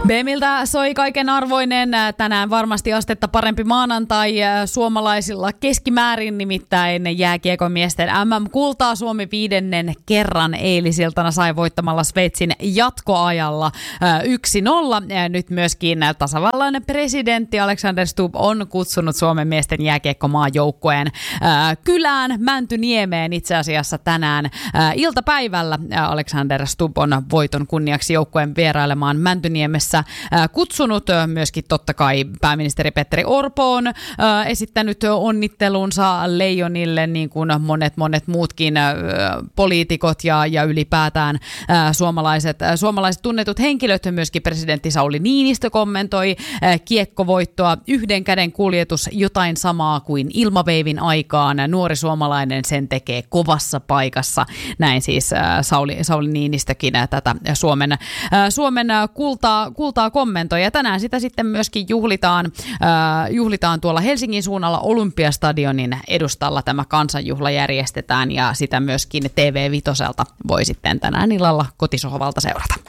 BMiltä soi kaiken arvoinen. Tänään varmasti astetta parempi maanantai suomalaisilla keskimäärin, nimittäin jääkiekomiesten MM-kultaa Suomi 5. kerran eilisiltana sai voittamalla Sveitsin jatkoajalla 1-0. Nyt myöskin tasavallan presidentti Alexander Stubb on kutsunut Suomen miesten jääkiekkomaajoukkueen kylään Mäntyniemeen itse asiassa tänään iltapäivällä. Alexander Stubb on voiton kunniaksi joukkueen vierailemaan Mäntyniemessä kutsunut. Myöskin totta kai pääministeri Petteri Orpo on esittänyt onnittelunsa Leijonille, niin kuin monet muutkin poliitikot ja ylipäätään suomalaiset tunnetut henkilöt. Myöskin presidentti Sauli Niinistö kommentoi kiekkovoittoa: yhden käden kuljetus, jotain samaa kuin ilmaveivin aikaan. Nuori suomalainen sen tekee kovassa paikassa. Näin siis Sauli Niinistökin tätä Suomen kultaa kommentoi. Ja tänään sitä sitten myöskin juhlitaan tuolla Helsingin suunnalla Olympiastadionin edustalla. Tämä kansanjuhla järjestetään ja sitä myöskin TV5 voi sitten tänään illalla kotisohvalta seurata.